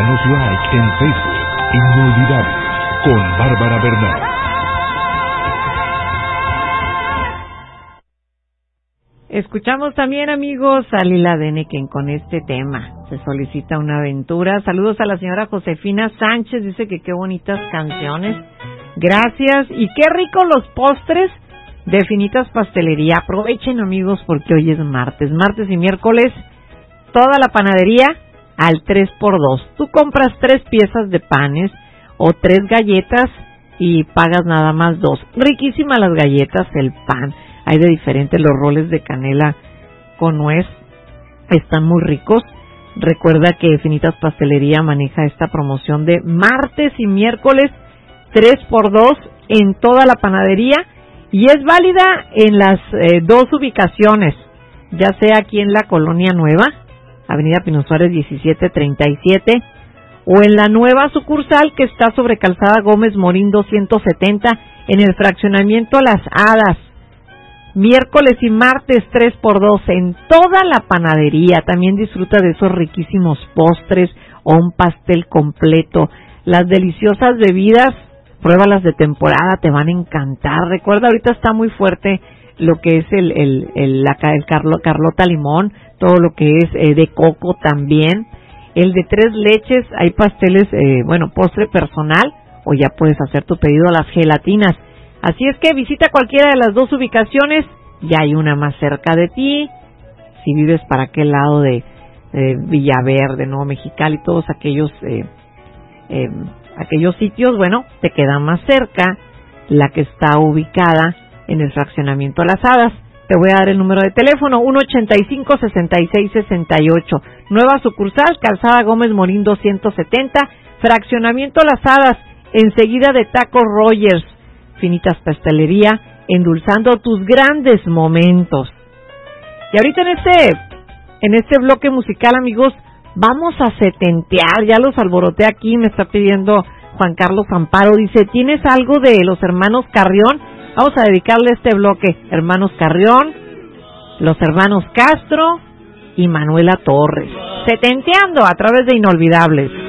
Danos like en Facebook. Inolvidable con Bárbara Bernal. Escuchamos también, amigos, a Lila Deneken con este tema. Se solicita una aventura. Saludos a la señora Josefina Sánchez. Dice que qué bonitas canciones. Gracias. Y qué ricos los postres de Finitas Pastelería. Aprovechen, amigos, porque hoy es martes. Martes y miércoles, toda la panadería al 3x2. Tú compras 3 piezas de panes o 3 galletas y pagas nada más 2. Riquísimas las galletas, el pan. Hay de diferentes, los roles de canela con nuez están muy ricos. Recuerda que Finitas Pastelería maneja esta promoción de martes y miércoles 3x2 en toda la panadería y es válida en las 2 ubicaciones, ya sea aquí en la Colonia Nueva, Avenida Pino Suárez 1737, o en la nueva sucursal que está sobre Calzada Gómez Morín 270 en el fraccionamiento Las Hadas. Miércoles y martes 3x2 en toda la panadería. También disfruta de esos riquísimos postres o un pastel completo. Las deliciosas bebidas, pruébalas de temporada, te van a encantar. Recuerda, ahorita está muy fuerte lo que es el Carlota Limón, todo lo que es de coco también. El de 3 leches, hay pasteles, postre personal, o ya puedes hacer tu pedido a las gelatinas. Así es que visita cualquiera de las 2 ubicaciones, ya hay una más cerca de ti. Si vives para aquel lado de Villaverde, Nuevo Mexicali, todos aquellos sitios, te queda más cerca la que está ubicada en el fraccionamiento Las Hadas. Te voy a dar el número de teléfono, 185-6668. Nueva sucursal, Calzada Gómez Morín 270, fraccionamiento Las Hadas, enseguida de Tacos Rogers. Finitas Pastelería, endulzando tus grandes momentos. Y ahorita en este bloque musical, amigos, vamos a setentear. Ya los alboroté aquí, me está pidiendo Juan Carlos Amparo. Dice, ¿tienes algo de los hermanos Carrión? Vamos a dedicarle este bloque. Hermanos Carrión, los hermanos Castro y Manuela Torres. Setenteando a través de Inolvidables.